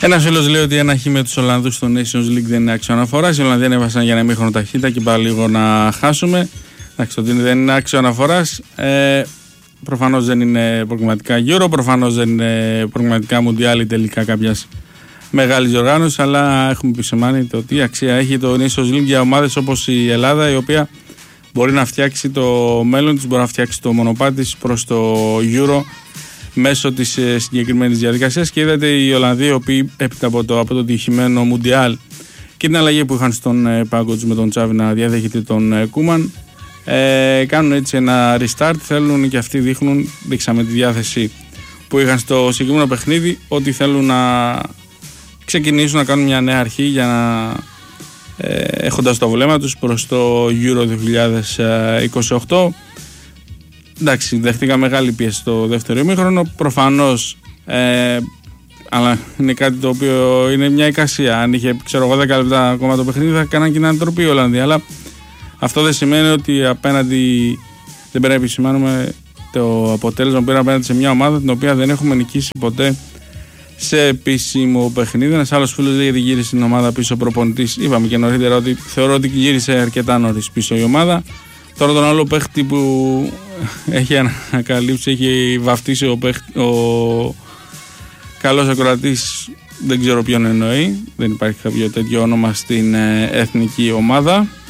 Ένας φίλος λέει ότι ένα χ με τους Ολλανδούς στο Nations League δεν είναι άξιο αναφοράς. Οι Ολλανδοί ανέβασαν για ένα ημίχρονο ταχύτητα και πάλι λίγο να χάσουμε. Εντάξει, ότι δεν είναι άξιο αναφοράς. Προφανώς δεν είναι προγραμματικά Euro, προφανώς δεν είναι προγραμματικά Mundial ή τελικά κάποιας μεγάλης οργάνωσης, αλλά έχουμε επισημάνει το τι αξία έχει το Nations League για ομάδες όπως η Ελλάδα, η οποία μπορεί να φτιάξει το μέλλον της, μπορεί να φτιάξει το μονοπάτι της προς το Euro μέσω της συγκεκριμένης διαδικασίας. Και είδατε οι Ολλανδοί, οι οποίοι έπειτα από το τυχημένο Mundial και την αλλαγή που είχαν στον πάγκο τους με τον Τσάβη να διαδέχεται τον Κούμαν, κάνουν έτσι ένα restart. Θέλουν και αυτοί, δείξαμε τη διάθεση που είχαν στο συγκεκριμένο παιχνίδι, ότι θέλουν να ξεκινήσουν να κάνουν μια νέα αρχή για να έχοντας το βλέμμα τους προς το Euro 2028. Εντάξει, δέχτηκα μεγάλη πίεση στο δεύτερο ημίχρονο, προφανώς, αλλά είναι κάτι το οποίο είναι μια εικασία. Αν είχε, 10 λεπτά ακόμα το παιχνίδι, θα έκαναν και ένα ντροπή οι Ολλανδοί, αλλά αυτό δεν σημαίνει ότι απέναντι, δεν πρέπει να επισημάνουμε το αποτέλεσμα που πήρε απέναντι σε μια ομάδα την οποία δεν έχουμε νικήσει ποτέ σε επίσημο παιχνίδι. Ένας άλλος φίλος λέει ότι γύρισε την ομάδα πίσω ο προπονητής. Είπαμε και νωρίτερα ότι θεωρώ ότι γύρισε αρκετά νωρίς πίσω η ομάδα. Τώρα τον άλλο παίχτη που έχει ανακαλύψει, έχει βαφτίσει ο καλός ακροατής, δεν ξέρω ποιον εννοεί. Δεν υπάρχει κάποιο τέτοιο όνομα στην εθνική ομάδα.